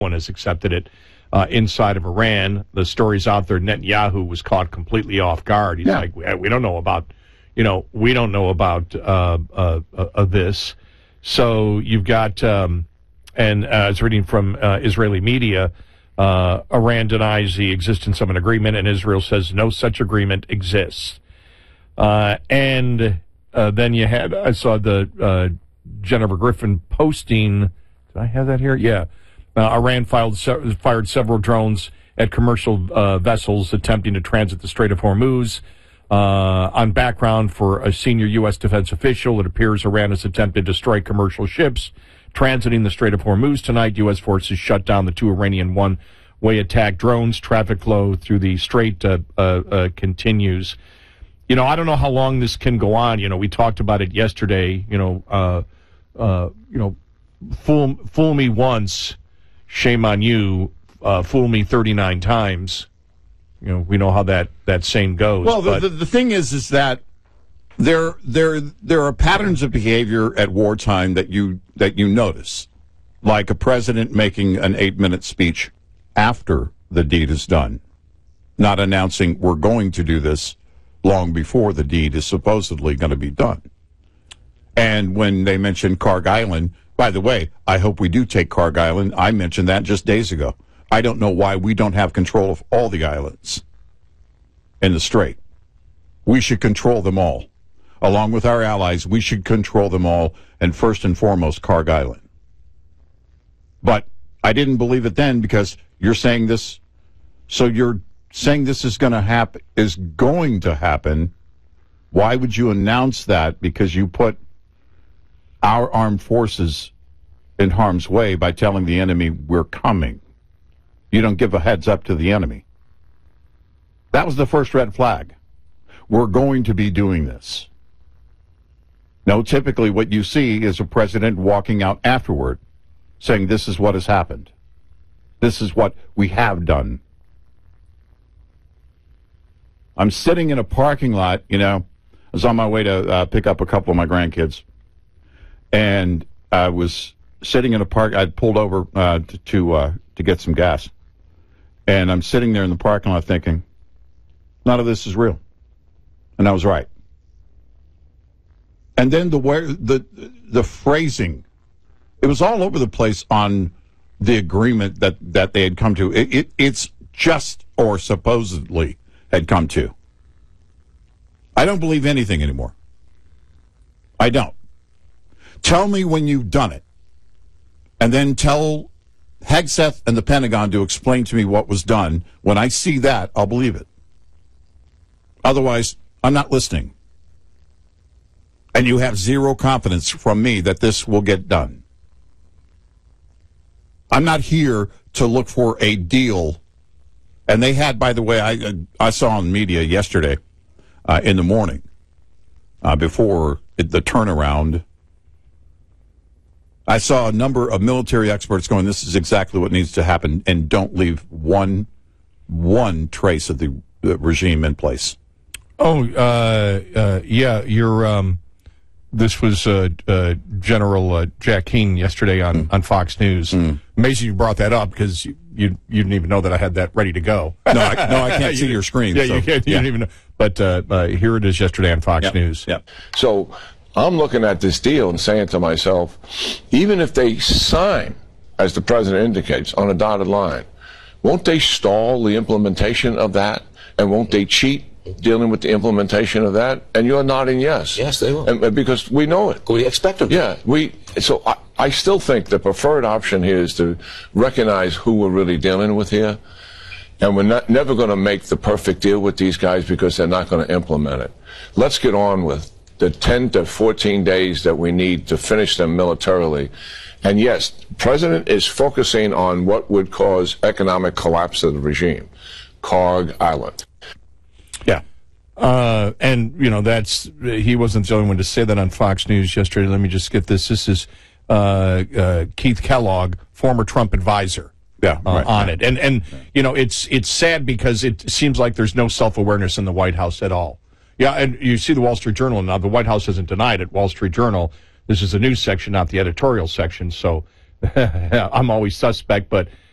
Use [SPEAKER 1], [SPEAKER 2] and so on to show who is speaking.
[SPEAKER 1] one has accepted it inside of Iran. The story's out there. Netanyahu was caught completely off guard. He's like, we don't know about, we don't know about this. So you've got, and I was reading from Israeli media, Iran denies the existence of an agreement, and Israel says no such agreement exists. And then you had, I saw the Jennifer Griffin posting, did I have that here? Yeah. Iran fired several drones at commercial vessels attempting to transit the Strait of Hormuz. On background for a senior U.S. defense official, it appears Iran has attempted to strike commercial ships transiting the Strait of Hormuz tonight. U.S. forces shut down the two Iranian one-way attack drones. Traffic flow through the strait continues. I don't know how long this can go on. We talked about it yesterday. Fool me once, shame on you. Fool me 39 times. We know how that saying goes.
[SPEAKER 2] Well, the thing is that there are patterns of behavior at wartime that you notice, like a president making an 8-minute speech after the deed is done, not announcing we're going to do this long before the deed is supposedly going to be done. And when they mentioned Karg Island, by the way, I hope we do take Karg Island. I mentioned that just days ago. I don't know why we don't have control of all the islands in the Strait. We should control them all. Along with our allies, we should control them all, and first and foremost, Karg Island. But I didn't believe it then because you're saying this, so you're saying this is going to happen. Why would you announce that? Because you put our armed forces in harm's way by telling the enemy we're coming. You don't give a heads up to the enemy. That was the first red flag. We're going to be doing this. No, typically what you see is a president walking out afterward saying this is what has happened. This is what we have done. I'm sitting in a parking lot, I was on my way to pick up a couple of my grandkids, and I was sitting in a park. I'd pulled over to get some gas, and I'm sitting there in the parking lot thinking, none of this is real, and I was right. And then the phrasing, it was all over the place on the agreement that they had come to. It's just or supposedly had come to. I don't believe anything anymore. I don't. Tell me when you've done it, and then tell Hegseth and the Pentagon to explain to me what was done. When I see that, I'll believe it. Otherwise, I'm not listening. And you have zero confidence from me that this will get done. I'm not here to look for a deal. And they had, by the way, I saw on media yesterday in the morning before the turnaround, I saw a number of military experts going, this is exactly what needs to happen, and don't leave one trace of the regime in place.
[SPEAKER 1] Oh, yeah, this was General Jack Keane yesterday on Fox News. Amazing you brought that up because you didn't even know that I had that ready to go.
[SPEAKER 2] No, I can't see your screen.
[SPEAKER 1] Yeah,
[SPEAKER 2] so,
[SPEAKER 1] you didn't even know. But here it is yesterday on Fox News.
[SPEAKER 2] Yep.
[SPEAKER 3] So I'm looking at this deal and saying to myself, even if they sign, as the president indicates, on a dotted line, won't they stall the implementation of that? And won't they cheat dealing with the implementation of that? And you're nodding yes.
[SPEAKER 4] Yes, they will.
[SPEAKER 3] And because we know it.
[SPEAKER 4] We expect them to.
[SPEAKER 3] Yeah, so I still think the preferred option here is to recognize who we're really dealing with here. And we're never going to make the perfect deal with these guys because they're not going to implement it. Let's get on with the 10 to 14 days that we need to finish them militarily. And yes, the president is focusing on what would cause economic collapse of the regime, Karg Island.
[SPEAKER 1] Yeah. And, he wasn't the only one to say that on Fox News yesterday. Let me just get this. This is Keith Kellogg, former Trump advisor. On it. And it's sad because it seems like there's no self-awareness in the White House at all. Yeah, and you see the Wall Street Journal now. The White House hasn't denied it. Wall Street Journal, this is the news section, not the editorial section, so I'm always suspect. But